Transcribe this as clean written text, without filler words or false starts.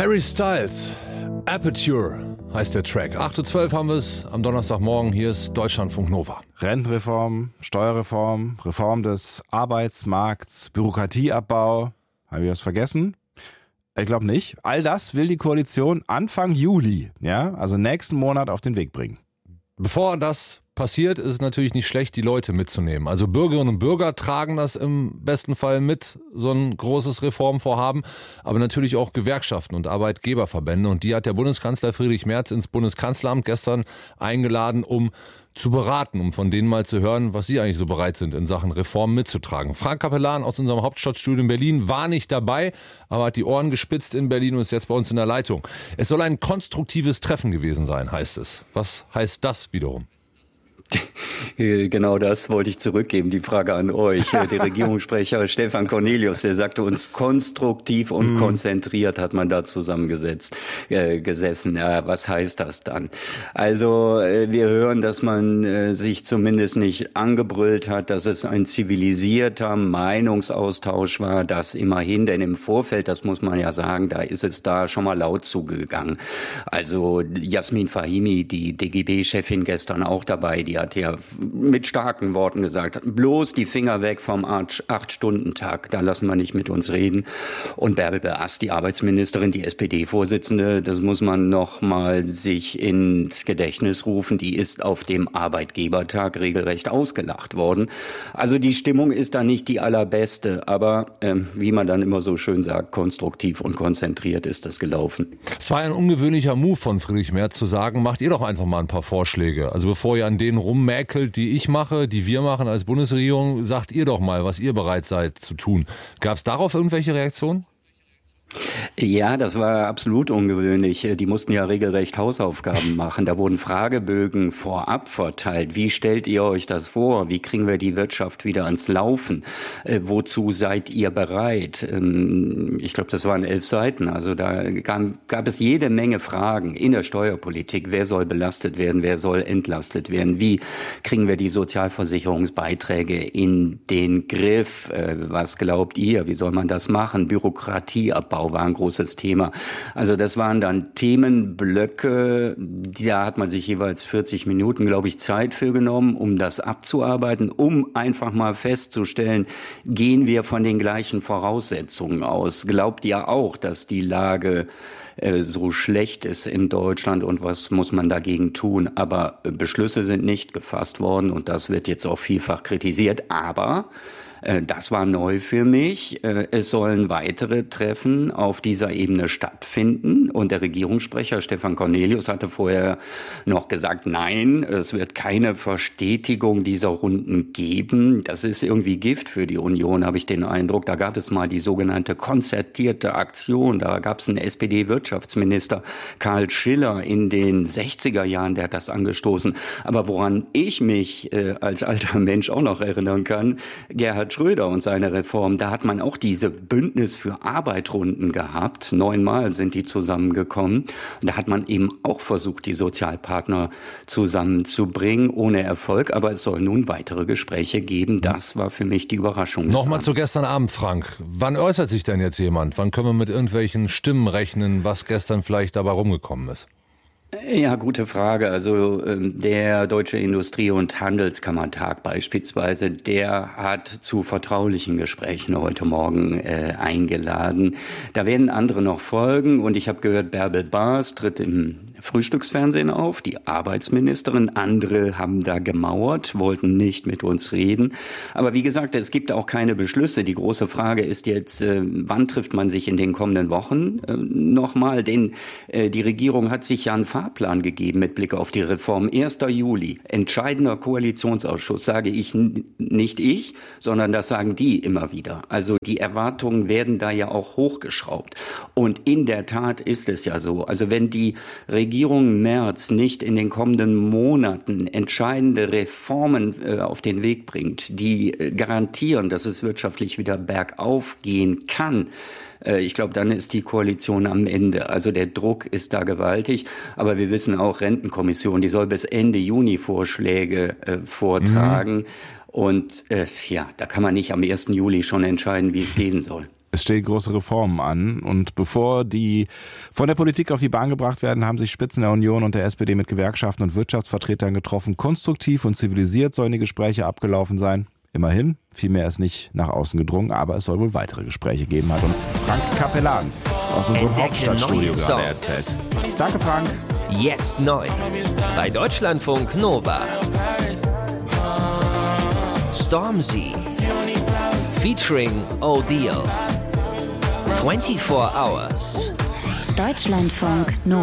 Harry Styles, Aperture heißt der Track. 8:12 Uhr haben wir es am Donnerstagmorgen. Hier ist Deutschlandfunk Nova. Rentenreform, Steuerreform, Reform des Arbeitsmarkts, Bürokratieabbau. Habe ich was vergessen? Ich glaube nicht. All das will die Koalition Anfang Juli, also nächsten Monat auf den Weg bringen. Bevor das passiert, ist es natürlich nicht schlecht, die Leute mitzunehmen. Also Bürgerinnen und Bürger tragen das im besten Fall mit, so ein großes Reformvorhaben, aber natürlich auch Gewerkschaften und Arbeitgeberverbände. Und die hat der Bundeskanzler Friedrich Merz ins Bundeskanzleramt gestern eingeladen, um zu beraten, um von denen mal zu hören, was sie eigentlich so bereit sind, in Sachen Reform mitzutragen. Frank Capellan aus unserem Hauptstadtstudio in Berlin war nicht dabei, aber hat die Ohren gespitzt in Berlin und ist jetzt bei uns in der Leitung. Es soll ein konstruktives Treffen gewesen sein, heißt es. Was heißt das wiederum? Genau das wollte ich zurückgeben, die Frage an euch. Der Regierungssprecher Stefan Cornelius, der sagte uns, konstruktiv und konzentriert hat man da gesessen. Ja, was heißt das dann? Also wir hören, dass man sich zumindest nicht angebrüllt hat, dass es ein zivilisierter Meinungsaustausch war, das immerhin, denn im Vorfeld, das muss man ja sagen, da ist es da schon mal laut zugegangen. Also Jasmin Fahimi, die DGB-Chefin, gestern auch dabei, die hat ja mit starken Worten gesagt, bloß die Finger weg vom 8-Stunden-Tag, da lassen wir nicht mit uns reden. Und Bärbel Bast, die Arbeitsministerin, die SPD-Vorsitzende, das muss man noch mal sich ins Gedächtnis rufen, die ist auf dem Arbeitgebertag regelrecht ausgelacht worden. Also die Stimmung ist da nicht die allerbeste, aber wie man dann immer so schön sagt, konstruktiv und konzentriert ist das gelaufen. Es war ein ungewöhnlicher Move von Friedrich Merz zu sagen, macht ihr doch einfach mal ein paar Vorschläge. Also bevor ihr an denen rummäkelt, die ich mache, die wir machen als Bundesregierung, sagt ihr doch mal, was ihr bereit seid zu tun. Gab es darauf irgendwelche Reaktionen? Ja, das war absolut ungewöhnlich. Die mussten ja regelrecht Hausaufgaben machen. Da wurden Fragebögen vorab verteilt. Wie stellt ihr euch das vor? Wie kriegen wir die Wirtschaft wieder ans Laufen? Wozu seid ihr bereit? Ich glaube, das waren 11 Seiten. Also da gab es jede Menge Fragen in der Steuerpolitik. Wer soll belastet werden? Wer soll entlastet werden? Wie kriegen wir die Sozialversicherungsbeiträge in den Griff? Was glaubt ihr? Wie soll man das machen? Bürokratieabbau war ein großes Thema. Also das waren dann Themenblöcke, da hat man sich jeweils 40 Minuten, glaube ich, Zeit für genommen, um das abzuarbeiten, um einfach mal festzustellen, gehen wir von den gleichen Voraussetzungen aus? Glaubt ihr auch, dass die Lage so schlecht ist in Deutschland und was muss man dagegen tun? Aber Beschlüsse sind nicht gefasst worden und das wird jetzt auch vielfach kritisiert, aber das war neu für mich. Es sollen weitere Treffen auf dieser Ebene stattfinden. Und der Regierungssprecher Stefan Cornelius hatte vorher noch gesagt, nein, es wird keine Verstetigung dieser Runden geben. Das ist irgendwie Gift für die Union, habe ich den Eindruck. Da gab es mal die sogenannte konzertierte Aktion. Da gab es einen SPD-Wirtschaftsminister, Karl Schiller, in den 60er Jahren, der hat das angestoßen. Aber woran ich mich als alter Mensch auch noch erinnern kann, Gerhard Schröder und seine Reform, da hat man auch diese Bündnis für Arbeit-Runden gehabt. 9-mal sind die zusammengekommen. Und da hat man eben auch versucht, die Sozialpartner zusammenzubringen, ohne Erfolg. Aber es soll nun weitere Gespräche geben. Das war für mich die Überraschung. Nochmal zu gestern Abend, Frank. Wann äußert sich denn jetzt jemand? Wann können wir mit irgendwelchen Stimmen rechnen, was gestern vielleicht dabei rumgekommen ist? Ja, gute Frage. Also der Deutsche Industrie- und Handelskammertag beispielsweise, der hat zu vertraulichen Gesprächen heute Morgen eingeladen. Da werden andere noch folgen und ich habe gehört, Bärbel Bast tritt im Frühstücksfernsehen auf, die Arbeitsministerin. Andere haben da gemauert, wollten nicht mit uns reden. Aber wie gesagt, es gibt auch keine Beschlüsse. Die große Frage ist jetzt, wann trifft man sich in den kommenden Wochen nochmal? Denn die Regierung hat sich ja einen Fahrplan gegeben mit Blick auf die Reform. 1. Juli, entscheidender Koalitionsausschuss, sage ich nicht ich, sondern das sagen die immer wieder. Also die Erwartungen werden da ja auch hochgeschraubt. Und in der Tat ist es ja so. Also wenn die Regierung Merz nicht in den kommenden Monaten entscheidende Reformen auf den Weg bringt, die garantieren, dass es wirtschaftlich wieder bergauf gehen kann, ich glaube, dann ist die Koalition am Ende. Also der Druck ist da gewaltig. Aber wir wissen auch, Rentenkommission, die soll bis Ende Juni Vorschläge vortragen. Und da kann man nicht am 1. Juli schon entscheiden, wie es gehen soll. Es stehen große Reformen an und bevor die von der Politik auf die Bahn gebracht werden, haben sich Spitzen der Union und der SPD mit Gewerkschaften und Wirtschaftsvertretern getroffen. Konstruktiv und zivilisiert sollen die Gespräche abgelaufen sein. Immerhin, viel mehr ist nicht nach außen gedrungen, aber es soll wohl weitere Gespräche geben, hat uns Frank Capellan aus unserem Hauptstadtstudio gerade erzählt. Danke, Frank. Jetzt neu bei Deutschlandfunk Nova. Stormzy featuring O'Deal. 24 Hours. Deutschlandfunk Nova.